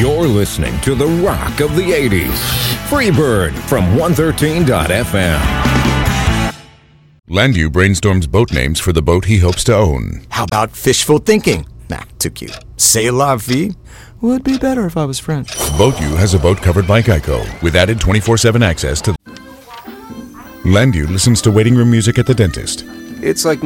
You're listening to the rock of the 80s. Freebird from 113.fm. Landu brainstorms boat names for the boat he hopes to own. How about fishful thinking? Nah, too cute. C'est la vie? Would be better if I was French. BoatU has a boat covered by Geico with added 24/7 access to. Landu listens to waiting room music at the dentist. It's like